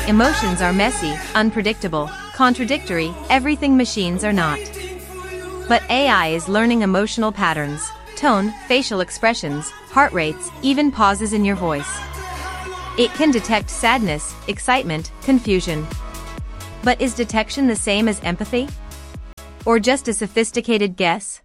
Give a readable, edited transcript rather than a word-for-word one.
Emotions are messy, unpredictable, contradictory, everything machines are not. But AI is learning emotional patterns, tone, facial expressions, heart rates, even pauses in your voice. It can detect sadness, excitement, confusion. But is detection the same as empathy? Or just a sophisticated guess?